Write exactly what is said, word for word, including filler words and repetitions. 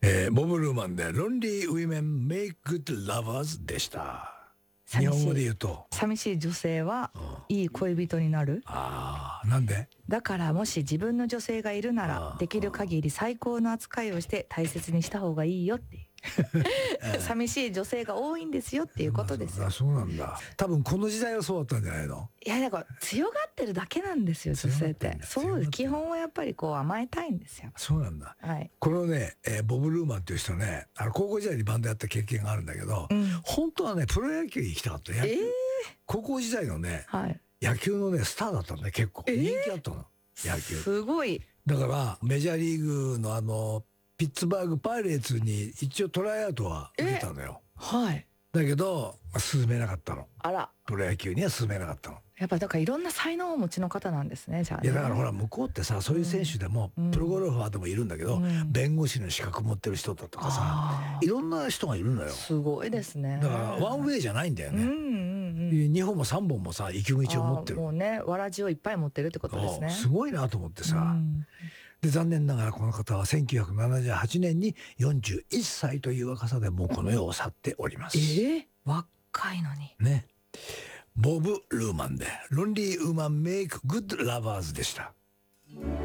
えー、ボブ・ルーマンで Lonely Women Make Good Lovers でした。日本語で言うと寂しい女性はいい恋人になる。 ああ、なんで？ だからもし自分の女性がいるならできる限り最高の扱いをして大切にした方がいいよっていう寂しい女性が多いんですよっていうことですよ。 あ、そうなんだ。多分この時代はそうだったんじゃないの？ いや、だから強がってるだけなんですよ女性って。そうです。基本はやっぱりこう甘えたいんですよ。 そうなんだ、 はい、 このね、えー、ボブ・ルーマンっていう人ね、あの高校時代にバンドやった経験があるんだけど、うん、本当はねプロ野球に行きたかった。野球、えー、高校時代のね、はい、野球のねスターだったんだね。結構人気あったの、えー、野球すごい。 だからメジャーリーグのあのピッツバーグパイレーツに一応トライアウトは受けたのよ。 はい。 だけど、まあ、進めなかったの。 あら。 プロ野球には進めなかったの。 やっぱだからいろんな才能をお持ちの方なんですね。じゃあね。 いやだからほら向こうってさ、そういう選手でも、うん、プロゴルファーでもいるんだけど、うん、弁護士の資格持ってる人だとかさ、いろんな人がいるのよ。 すごいですね。 だからワンウェイじゃないんだよね。うんうんうん、にほんもさんぼんもさ息口を持ってる。 もうね、わらじをいっぱい持ってるってことですね。 すごいなと思ってさ。うんで残念ながらこの方はせんきゅうひゃくななじゅうはちねんによんじゅういっさいという若さでもうこの世を去っております。 えー、若いのにね。ボブ・ルーマンで「Lonely Women Make Good Lovers」でした。